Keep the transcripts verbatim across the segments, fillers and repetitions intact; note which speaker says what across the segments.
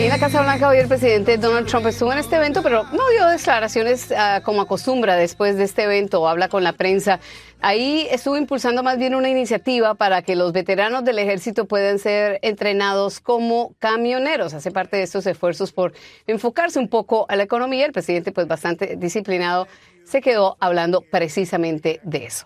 Speaker 1: Ahí en la Casa Blanca hoy el presidente Donald Trump estuvo en este evento, pero no dio declaraciones uh, como acostumbra después de este evento, habla con la prensa. Ahí estuvo impulsando más bien una iniciativa para que los veteranos del ejército puedan ser entrenados como camioneros. Hace parte de estos esfuerzos por enfocarse un poco a la economía. El presidente, pues bastante disciplinado, se quedó hablando precisamente de eso.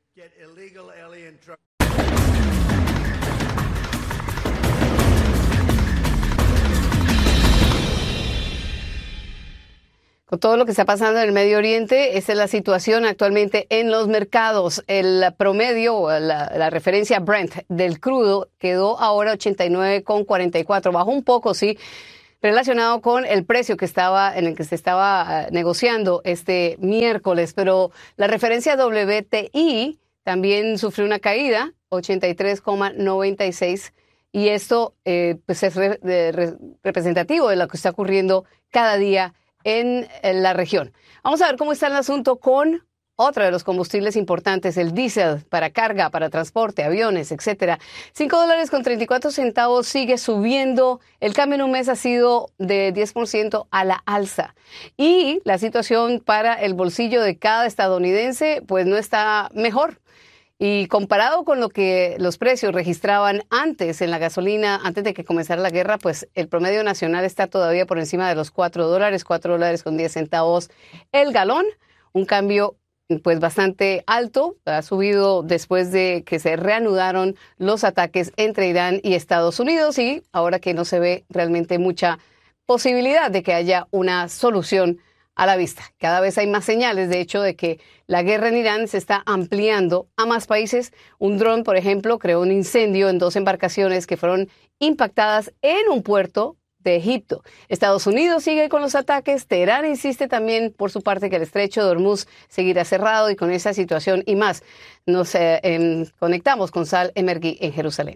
Speaker 1: Con todo lo que está pasando en el Medio Oriente, esa es la situación actualmente en los mercados. El promedio, la, la referencia Brent del crudo quedó ahora ochenta y nueve con cuarenta y cuatro. Bajó un poco, sí, relacionado con el precio que estaba en el que se estaba negociando este miércoles. Pero la referencia W T I también sufrió una caída, ochenta y tres con noventa y seis. Y esto eh, pues es re, de, re, representativo de lo que está ocurriendo cada día en la región. Vamos a ver cómo está el asunto con otro de los combustibles importantes, el diésel para carga, para transporte, aviones, etcétera. Cinco dólares con treinta y cuatro centavos sigue subiendo. El cambio en un mes ha sido de diez por ciento a la alza. Y la situación para el bolsillo de cada estadounidense pues no está mejor. Y comparado con lo que los precios registraban antes en la gasolina, antes de que comenzara la guerra, pues el promedio nacional está todavía por encima de los cuatro dólares, cuatro dólares con diez centavos el galón. Un cambio pues bastante alto, ha subido después de que se reanudaron los ataques entre Irán y Estados Unidos y ahora que no se ve realmente mucha posibilidad de que haya una solución a la vista. Cada vez hay más señales, de hecho, de que la guerra en Irán se está ampliando a más países. Un dron, por ejemplo, creó un incendio en dos embarcaciones que fueron impactadas en un puerto de Egipto. Estados Unidos sigue con los ataques. Teherán insiste también, por su parte, que el estrecho de Hormuz seguirá cerrado y con esa situación y más. Nos eh, eh, conectamos con Sal Emergui en Jerusalén.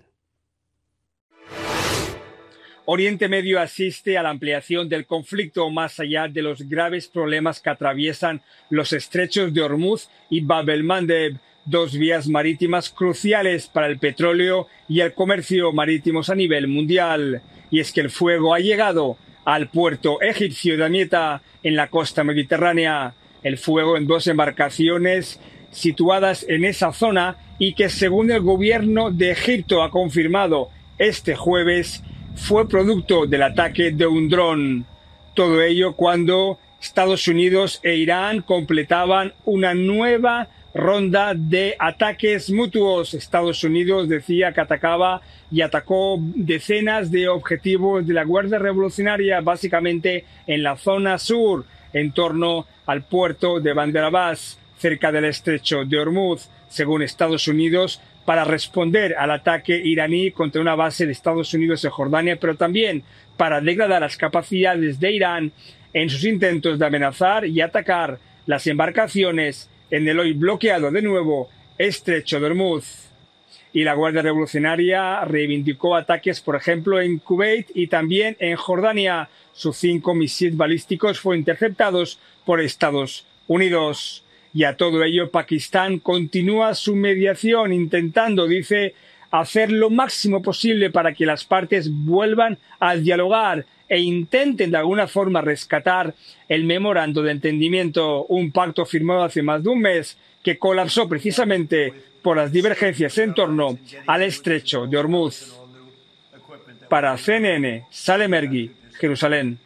Speaker 2: Oriente Medio asiste a la ampliación del conflicto más allá de los graves problemas que atraviesan los estrechos de Hormuz y Bab el-Mandeb, dos vías marítimas cruciales para el petróleo y el comercio marítimos a nivel mundial. Y es que el fuego ha llegado al puerto egipcio de Damietta, en la costa mediterránea. El fuego en dos embarcaciones situadas en esa zona y que, según el gobierno de Egipto ha confirmado este jueves, fue producto del ataque de un dron. Todo ello cuando Estados Unidos e Irán completaban una nueva ronda de ataques mutuos. Estados Unidos decía que atacaba y atacó decenas de objetivos de la Guardia Revolucionaria, básicamente en la zona sur, en torno al puerto de Bandar Abbas, cerca del estrecho de Hormuz. Según Estados Unidos, para responder al ataque iraní contra una base de Estados Unidos en Jordania, pero también para degradar las capacidades de Irán en sus intentos de amenazar y atacar las embarcaciones en el hoy bloqueado de nuevo estrecho de Hormuz. Y la Guardia Revolucionaria reivindicó ataques, por ejemplo, en Kuwait y también en Jordania. Sus cinco misiles balísticos fueron interceptados por Estados Unidos. Y a todo ello, Pakistán continúa su mediación, intentando, dice, hacer lo máximo posible para que las partes vuelvan a dialogar e intenten de alguna forma rescatar el memorando de entendimiento, un pacto firmado hace más de un mes que colapsó precisamente por las divergencias en torno al estrecho de Hormuz. Para C N N, Sal Emergui, Jerusalén.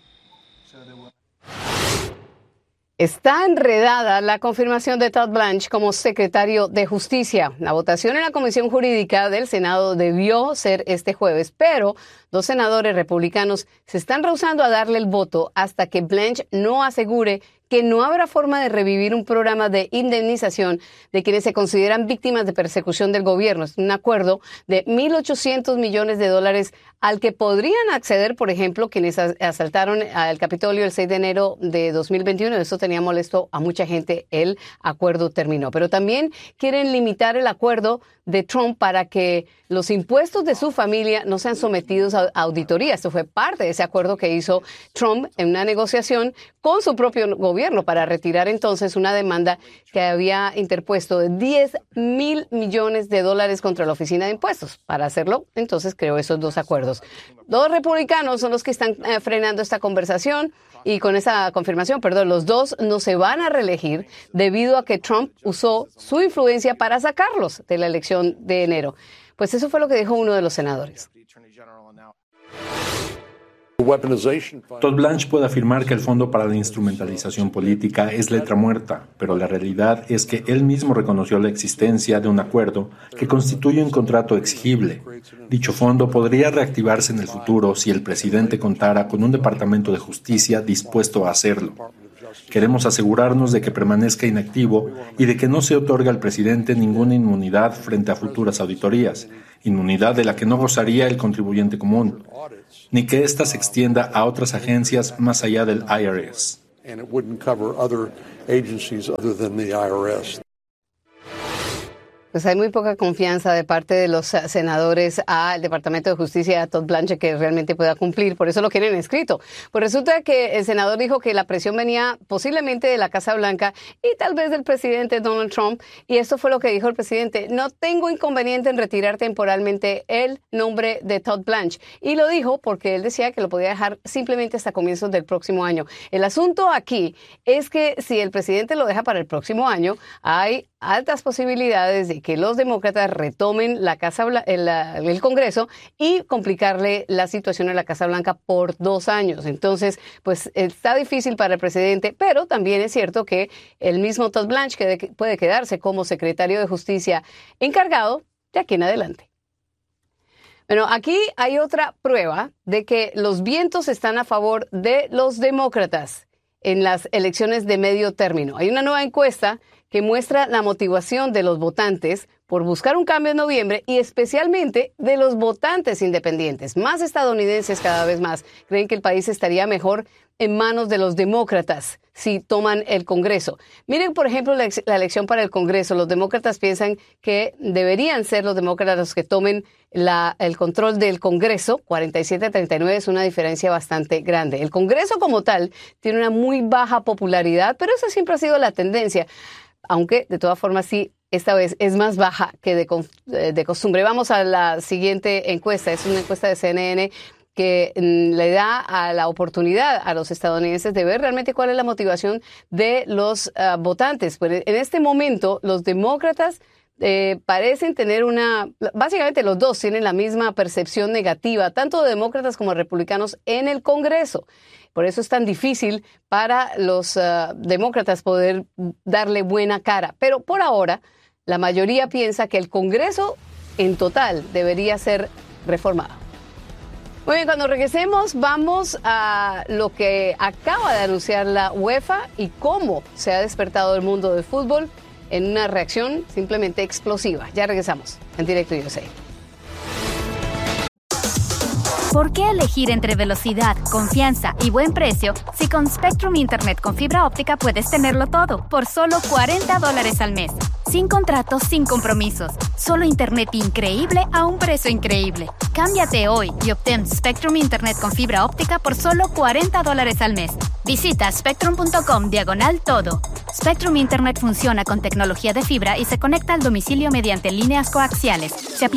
Speaker 1: Está enredada la confirmación de Todd Blanche como secretario de Justicia. La votación en la Comisión Jurídica del Senado debió ser este jueves, pero dos senadores republicanos se están rehusando a darle el voto hasta que Blanche no asegure que no habrá forma de revivir un programa de indemnización de quienes se consideran víctimas de persecución del gobierno. Es un acuerdo de mil ochocientos millones de dólares al que podrían acceder, por ejemplo, quienes asaltaron al Capitolio el seis de enero de dos mil veintiuno. Esto tenía molesto a mucha gente. El acuerdo terminó. Pero también quieren limitar el acuerdo de Trump para que los impuestos de su familia no sean sometidos a auditoría. Esto fue parte de ese acuerdo que hizo Trump en una negociación con su propio gobierno gobierno para retirar entonces una demanda que había interpuesto de diez mil millones de dólares contra la Oficina de Impuestos. Para hacerlo, entonces creó esos dos acuerdos. Los republicanos son los que están eh, frenando esta conversación y con esa confirmación, perdón, los dos no se van a reelegir debido a que Trump usó su influencia para sacarlos de la elección de enero. Pues eso fue lo que dijo uno de los senadores.
Speaker 3: Todd Blanche puede afirmar que el Fondo para la Instrumentalización Política es letra muerta, pero la realidad es que él mismo reconoció la existencia de un acuerdo que constituye un contrato exigible. Dicho fondo podría reactivarse en el futuro si el presidente contara con un departamento de justicia dispuesto a hacerlo. Queremos asegurarnos de que permanezca inactivo y de que no se otorgue al presidente ninguna inmunidad frente a futuras auditorías, inmunidad de la que no gozaría el contribuyente común, ni que ésta se extienda a otras agencias más allá del I R S.
Speaker 1: Pues hay muy poca confianza de parte de los senadores al Departamento de Justicia, a Todd Blanche, que realmente pueda cumplir. Por eso lo quieren escrito. Pues resulta que el senador dijo que la presión venía posiblemente de la Casa Blanca y tal vez del presidente Donald Trump. Y esto fue lo que dijo el presidente. No tengo inconveniente en retirar temporalmente el nombre de Todd Blanche. Y lo dijo porque él decía que lo podía dejar simplemente hasta comienzos del próximo año. El asunto aquí es que si el presidente lo deja para el próximo año, hay altas posibilidades de que los demócratas retomen la Casa Blanca, el, el Congreso y complicarle la situación en la Casa Blanca por dos años. Entonces, pues está difícil para el presidente, pero también es cierto que el mismo Todd Blanche que puede quedarse como secretario de Justicia encargado de aquí en adelante. Bueno, aquí hay otra prueba de que los vientos están a favor de los demócratas en las elecciones de medio término. Hay una nueva encuesta que muestra la motivación de los votantes por buscar un cambio en noviembre y especialmente de los votantes independientes. Más estadounidenses cada vez más creen que el país estaría mejor en manos de los demócratas si toman el Congreso. Miren, por ejemplo, la, la elección para el Congreso. Los demócratas piensan que deberían ser los demócratas los que tomen la, el control del Congreso. cuarenta y siete a treinta y nueve es una diferencia bastante grande. El Congreso como tal tiene una muy baja popularidad, pero esa siempre ha sido la tendencia. Aunque, de todas formas, sí, esta vez es más baja que de, de costumbre. Vamos a la siguiente encuesta. Es una encuesta de C N N que le da a la oportunidad a los estadounidenses de ver realmente cuál es la motivación de los uh, votantes. Pues en este momento, los demócratas eh, parecen tener una... Básicamente, los dos tienen la misma percepción negativa, tanto de demócratas como republicanos en el Congreso. Por eso es tan difícil para los uh, demócratas poder darle buena cara. Pero por ahora, la mayoría piensa que el Congreso en total debería ser reformado. Muy bien, cuando regresemos vamos a lo que acaba de anunciar la UEFA y cómo se ha despertado el mundo del fútbol en una reacción simplemente explosiva. Ya regresamos en Directo U S A.
Speaker 4: ¿Por qué elegir entre velocidad, confianza y buen precio si con Spectrum Internet con fibra óptica puedes tenerlo todo por solo cuarenta dólares al mes? Sin contratos, sin compromisos. Solo Internet increíble a un precio increíble. Cámbiate hoy y obtén Spectrum Internet con fibra óptica por solo cuarenta dólares al mes. Visita spectrum.com diagonal todo. Spectrum Internet funciona con tecnología de fibra y se conecta al domicilio mediante líneas coaxiales. Se aplica